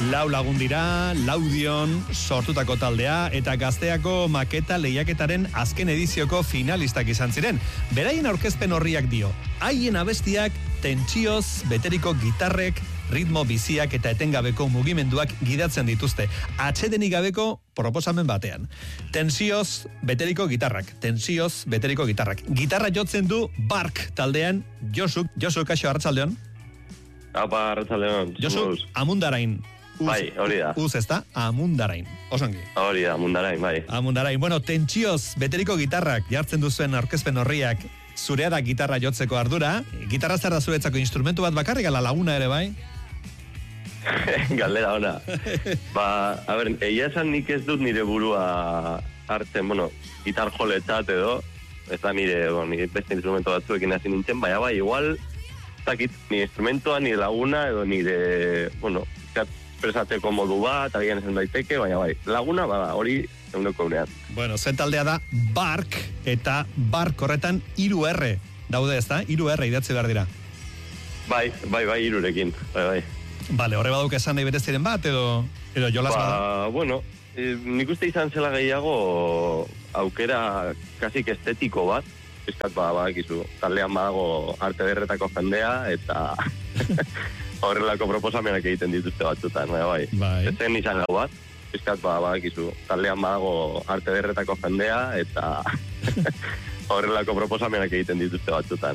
Lau lagun dira, Laudion sortutako taldea eta Gazteako maketa lehiaketaren azken edizioko finalistak izan ziren. Beraien aurkezpen horriak dio, haien abestiak tentsioz beteriko gitarrek, ritmo biziak eta etengabeko mugimenduak gidatzen dituzte. Atsedenik gabeko proposamen batean. Tentsioz beteriko gitarrak. Gitarra jotzen du Bark taldean Josu, kaixo, arratsaldeon. Apa, arratsaldeon. Josu, Amundarain. Bai, hori da. Uz, ezta? Amundarain. Osongi. Hori da, Amundarain, bai. Amundarain. Bueno, tentsioz beteriko gitarrak jartzen duzuen aurkezpen horriak zurea da gitarra jotzeko ardura. Gitarra zer da zuretzako instrumentu bat bakarrik, ala laguna ere, bai? Galdera ona. A ber, egia esan nik ez dut nire burua hartzen, gitar joletzat edo, ez da nire beste instrumento batzuekin hasi nintzen, baina bai, igual, zakit, nire instrumentoa, nire laguna edo nire, presateko modu bat, agian esan daiteke, baina bai, laguna, hori eguneko unean. Bueno, zen taldea da Bark, eta Bark horretan 3R daude, ez da? 3R idatzi behar dira. Bai, irurekin, bai. Vale, horre baduk esan nahi bereziren bat, edo jolas bada? Bueno, nik uste izan zela gehiago aukera kasik estetiko bat, pizkat badakizu, taldean badago arte derretako jendea, eta horrelako proposamenak egiten dituzte batzutan, bai. Ez zen izan gau bat, pizkat badakizu, taldean badago arte derretako jendea, eta horrelako proposamenak egiten dituzte batzutan.